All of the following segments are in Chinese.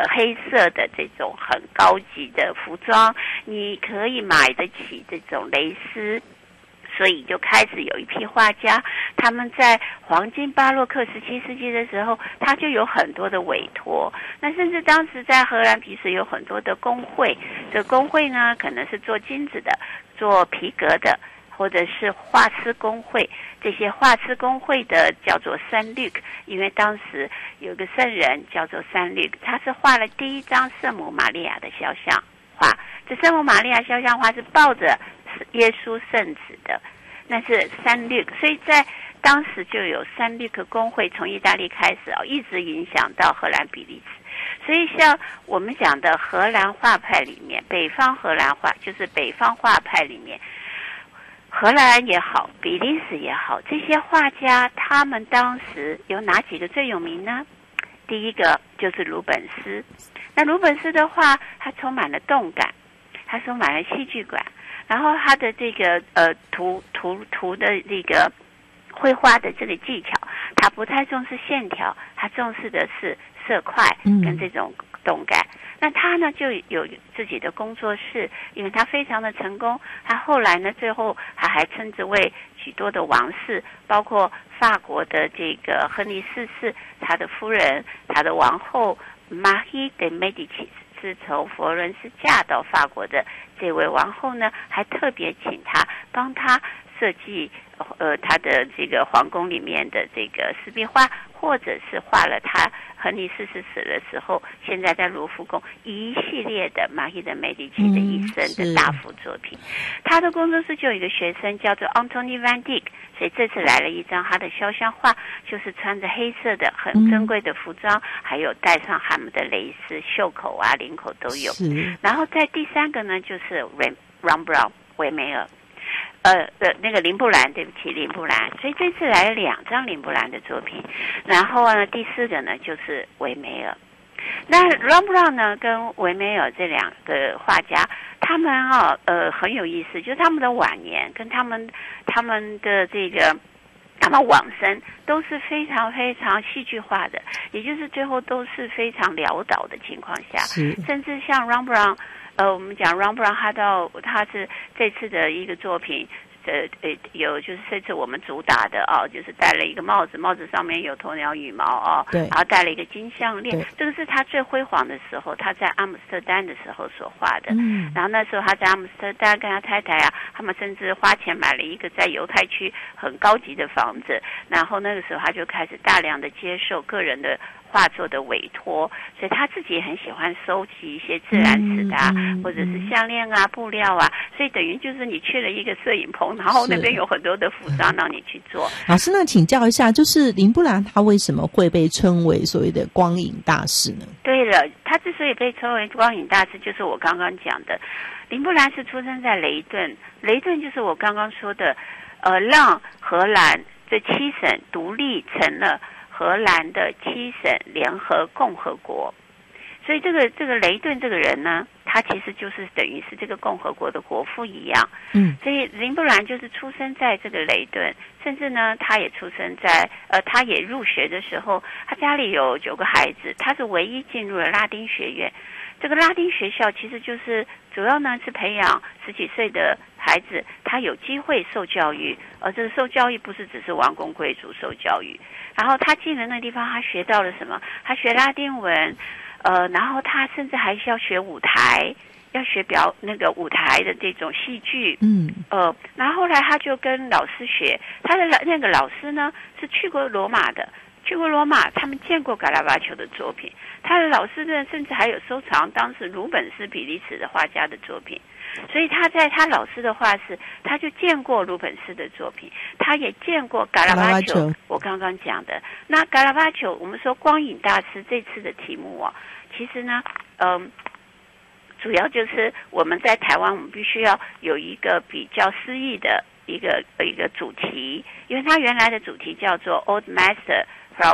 黑色的这种很高级的服装，你可以买得起这种蕾丝。所以就开始有一批画家，他们在黄金巴洛克17世纪的时候，他就有很多的委托。那甚至当时在荷兰比斯有很多的工会，这个工会呢可能是做金子的，做皮革的，或者是画师工会。这些画师工会的叫做圣吕克，因为当时有个圣人叫做圣吕克，他是画了第一张圣母玛利亚的肖像画。这圣母玛利亚肖像画是抱着耶稣圣子的，那是圣吕克，所以在当时就有圣吕克工会从意大利开始一直影响到荷兰比利时。所以像我们讲的荷兰画派里面，北方荷兰画就是北方画派里面，荷兰也好，比利时也好，这些画家他们当时有哪几个最有名呢？第一个就是鲁本斯。那鲁本斯的画，它充满了动感，它充满了戏剧感，然后它的这个图的这个绘画的这个技巧，它不太重视线条，它重视的是色块跟这种动感。那他呢就有自己的工作室，因为他非常的成功，他后来呢最后他还称之为许多的王室，包括法国的这个亨利4世，他的夫人，他的王后Marie de Medici 是从佛罗伦斯嫁到法国的这位王后呢，还特别请他帮他设计他的这个皇宫里面的这个石壁画，或者是画了他亨利4世死的时候，现在在卢浮宫一系列的玛丽的美第奇的一生的大幅作品。他的工作室就有一个学生叫做 Anthony Van Dyck， 所以这次来了一张他的肖像画，就是穿着黑色的很珍贵的服装，还有戴上他们的蕾丝，袖口啊领口都有。然后在第三个呢就是 Rembrandt 维梅尔。那个林布兰，对不起，林布兰。所以这次来了2张林布兰的作品，然后呢，第4个呢就是维梅尔。那 Rembrandt 呢跟维梅尔这2个画家，他们很有意思，就是他们的晚年跟他们的这个他们往生都是非常非常戏剧化的，也就是最后都是非常潦倒的情况下，甚至像 Rembrandt。我们讲 Rembrandt 他是这次的一个作品，有就是这次我们主打的就是戴了一个帽子，帽子上面有鸵鸟羽毛对，然后戴了一个金项链，这个是他最辉煌的时候，他在阿姆斯特丹的时候所画的。然后那时候他在阿姆斯特丹跟他太太他们甚至花钱买了一个在犹太区很高级的房子，然后那个时候他就开始大量的接受个人的画作的委托，所以他自己也很喜欢收集一些自然史的或者是项链布料所以等于就是你去了一个摄影棚，然后那边有很多的服装让你去做。 老师，那请教一下，就是林布兰他为什么会被称为所谓的光影大师呢？ 对了，他之所以被称为光影大师，就是我刚刚讲的，林布兰是出生在雷顿，雷顿就是我刚刚说的让荷兰这7省独立成了荷兰的7省联合共和国。所以这个雷顿这个人呢，他其实就是等于是这个共和国的国父一样。所以林布兰就是出生在这个雷顿，甚至呢他也出生在他也入学的时候，他家里有9个孩子，他是唯一进入了拉丁学院。这个拉丁学校其实就是主要呢是培养10几岁的孩子，他有机会受教育，而这个受教育不是只是王公贵族受教育。然后他进了那个地方，他学到了什么？他学拉丁文，然后他甚至还是要学舞台，要学那个舞台的这种戏剧。然后后来他就跟老师学，他的那个老师呢是去过罗马的。去过罗马，他们见过卡拉瓦乔的作品。他的老师呢，甚至还有收藏当时鲁本斯、比利时的画家的作品。所以他在他老师的画室，他就见过鲁本斯的作品，他也见过卡拉瓦乔。我刚刚讲的那卡拉瓦乔，我们说光影大师这次的题目其实呢，主要就是我们在台湾，我们必须要有一个比较诗意的一个主题，因为它原来的主题叫做 Old Master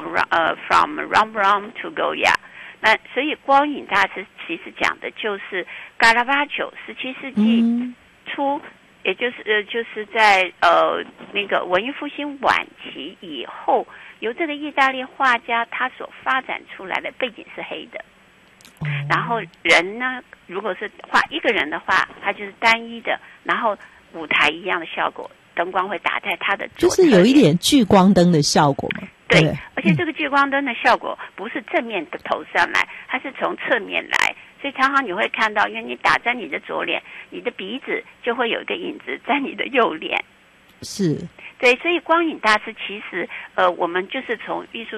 from Rembrandt to Goya。那所以光影大师其实讲的就是卡拉瓦乔17世纪初，也就是在那个文艺复兴晚期以后，由这个意大利画家他所发展出来的背景是黑的。 然后人呢，如果是画一个人的话，它就是单一的，然后舞台一样的效果，灯光会打在他的左侧就是有一点聚光灯的效果嘛。 对，而且这个聚光灯的效果不是正面的投上来，它是从侧面来，所以常常你会看到，因为你打在你的左脸，你的鼻子就会有一个影子在你的右脸。 是。 对，所以光影大师其实我们就是从艺术